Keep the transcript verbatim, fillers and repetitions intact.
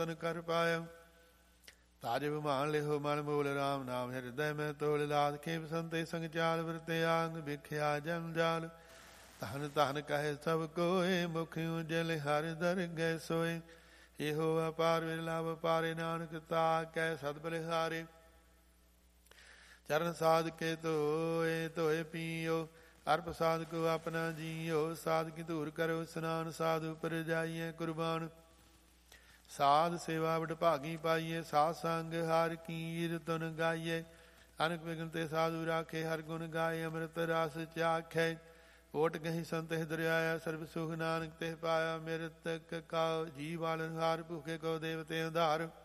ਕਰ ਪਾਇਆ। ਤਾਜ ਵਿਮਾਨ ਲਿਹੋ ਮਨ ਮੂਲ ਰਾਮ ਨਾਮ ਹਿਰਦੈ ਮੈਂ ਤੋਲ ਲਾਦ ਕੇ ਬਸੰਤੇ ਸੰਗ ਚਾਲ ਵਰਤੇ ਆਂਗ ਵਿਖਿਆ ਜਨ ਜਾਲ। ਧਨ ਧਨ ਕਹੇ ਸਭ ਕੋਏ ਮੁਖ ਉਜਲ ਹਰਿ ਦਰ ਗਏ ਸੋਏ। ਇਹੋ ਅਪਾਰ ਵਿਰਲਾ ਵਪਾਰੇ ਨਾਨਕ ਤਾ ਕੈ ਸਦ ਬਲਿਹਾਰੇ। ਚਰਨ ਸਾਧ ਕੇ ਧੋਏ ਧੋਏ ਪੀਓ ਅਰਪ ਸਾਧ ਕੋ ਆਪਣਾ ਜੀਓ। ਸਾਧ ਕੀ ਧੂਰ ਕਰੋ ਇਸਨਾਨ ਸਾਧੂ ਪਰ ਜਾਈਏ ਕੁਰਬਾਨ। ਸਾਧ ਸੇਵਾ ਵਡਭਾਗੀ ਪਾਈਏ ਸਾਧ ਸੰਗ ਹਰ ਕੀਰਤਨ ਗਾਈਏ। ਅਨਕ ਵਿਗਨ ਤੇ ਸਾਧੂ ਰਾਖੇ ਹਰ ਗੁਣ ਗਾਏ ਅੰਮ੍ਰਿਤ ਰਸ ਚਾਖੈ। ਓਟ ਗਹੀ ਸੰਤ ਦਰਿਆਇਆ ਸਰਬ ਸੁਖ ਨਾਨਕ ਤੇ ਪਾਇਆ। ਮਿਰਤਕ ਕਾ ਜੀ ਵਾਲਨ ਹਾਰ ਭੁਖੇ ਕੋ ਦੇਵਤੇ ਉਧਾਰ।